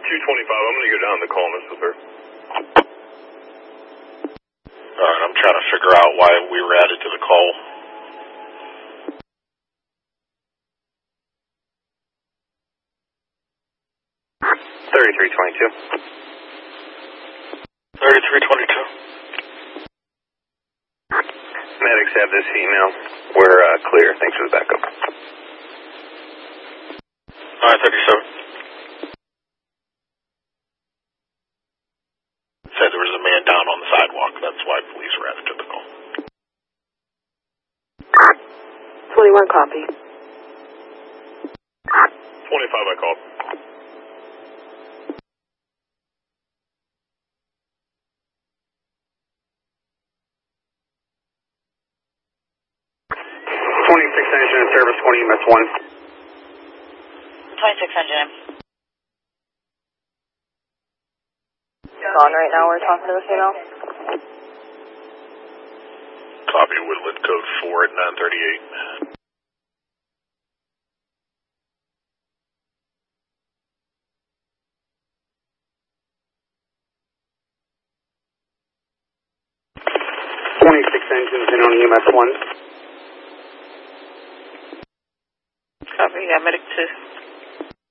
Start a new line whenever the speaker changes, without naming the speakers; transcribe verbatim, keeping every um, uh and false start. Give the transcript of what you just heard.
two twenty-five, I'm going to go down the call, Mister Sir.
Alright, I'm trying to figure out why we were added to the call.
thirty-three twenty-two.
thirty-three twenty-two.
Medics have this email. We're uh, clear. Thanks for the backup.
Alright, thirty-seven. Said there was a man down on the sidewalk. That's why police were added to the call.
twenty-one copy.
twenty-five, I called.
twenty-six engine in service, twenty M S one.
twenty-six engine.
On right now, we're talking to the female.
Copy, Woodland code four at nine thirty-eight.
twenty-six engines in on E M S one.
Copy, yeah, medic two.